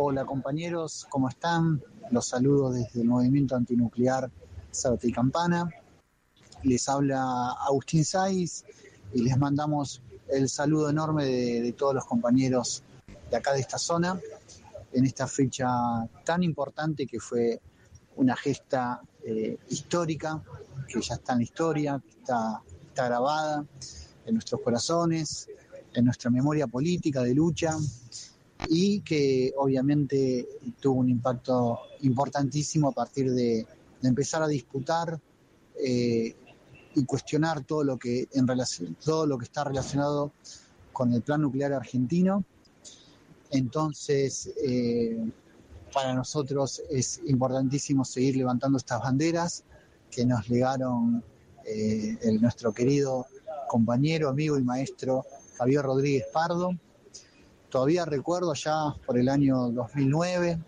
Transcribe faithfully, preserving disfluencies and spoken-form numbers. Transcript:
Hola compañeros, ¿cómo están? Los saludo desde el Movimiento Antinuclear Salta y Campana. Les habla Agustín Saiz y les mandamos el saludo enorme de, de todos los compañeros de acá de esta zona en esta fecha tan importante que fue una gesta eh, histórica, que ya está en la historia, que está, está grabada en nuestros corazones, en nuestra memoria política de lucha, y que obviamente tuvo un impacto importantísimo a partir de, de empezar a disputar eh, y cuestionar todo lo que en relación, todo lo que está relacionado con el plan nuclear argentino. Entonces, eh, para nosotros es importantísimo seguir levantando estas banderas que nos legaron eh, el, nuestro querido compañero, amigo y maestro Javier Rodríguez Pardo. Todavía recuerdo allá por el año dos mil nueve,